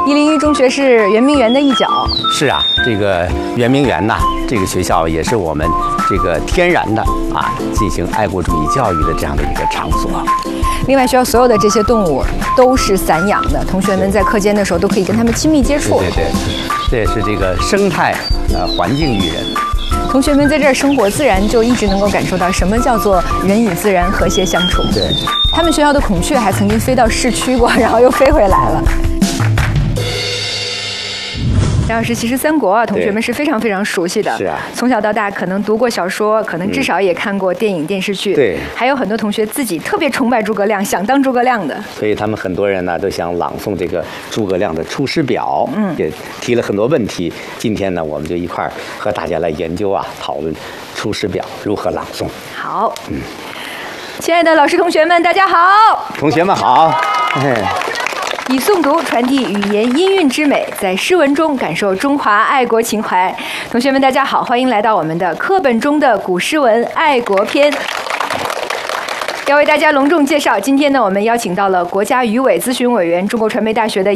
101中学是圆明园的一角。 是啊，这个圆明园呐，这个学校也是我们这个天然的进行爱国主义教育的这样的一个场所。 另外，学校所有的这些动物都是散养的，同学们在课间的时候都可以跟他们亲密接触。 对，这也是这个生态环境育人。 同学们在这儿生活，自然就一直能够感受到什么叫做人与自然和谐相处。 对， 他们学校的孔雀还曾经飞到市区过，然后又飞回来了。张老师，其实三国同学们是非常非常熟悉的。 是啊， 从小到大可能读过小说，可能至少也看过电影、电视剧。 对， 还有很多同学自己特别崇拜诸葛亮，想当诸葛亮的。 所以他们很多人呢都想朗诵这个诸葛亮的《出师表》，也提了很多问题。今天呢，我们就一块儿和大家来研究讨论《出师表》如何朗诵。 好，亲爱的老师同学们，大家好。 同学们好。 以诵读传递语言音韵之美，在诗文中感受中华爱国情怀。同学们大家好，欢迎来到我们的课本中的古诗文爱国篇。要为大家隆重介绍，今天呢，我们邀请到了国家语委咨询委员、中国传媒大学的